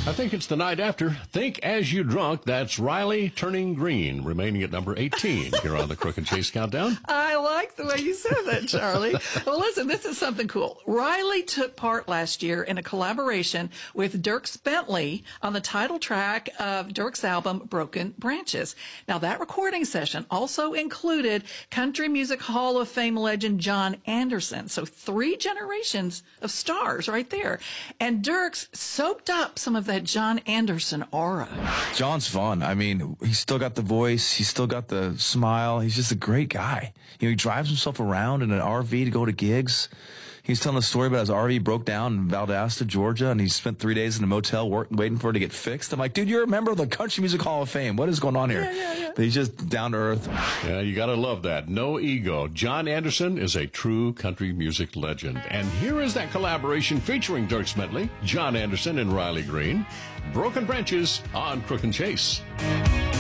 I think it's the night after. Think as you drunk. That's Riley Turning Green, remaining at number 18 here on the Crook and Chase Countdown. I like the way you said that, Charlie. Well, listen, this is something cool. Riley took part last year in a collaboration with Dierks Bentley on the title track of Dierks' album, Broken Branches. Now, that recording session also included Country Music Hall of Fame legend John Anderson. So 3 generations of stars right there. And Dierks soaked up some of that John Anderson aura. John's fun. I mean, he's still got the voice. He's still got the smile. He's just a great guy. You know, he drives himself around in an RV to go to gigs. He was telling a story about his RV broke down in Valdosta, Georgia, and he spent 3 days in a motel waiting for it to get fixed. I'm like, dude, you're a member of the Country Music Hall of Fame. What is going on here? Yeah. But he's just down to earth. Yeah, you gotta love that. No ego. John Anderson is a true country music legend. And here is that collaboration featuring Dierks Bentley, John Anderson, and Riley Green. Broken Branches on Crook and Chase.